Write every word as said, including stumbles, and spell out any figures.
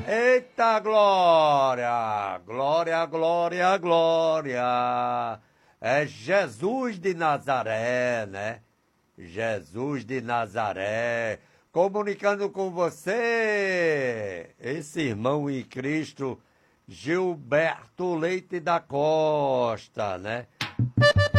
Eita glória! Glória, glória, glória! É Jesus de Nazaré, né? Jesus de Nazaré, comunicando com você, esse irmão em Cristo, Gilberto Leite da Costa, né?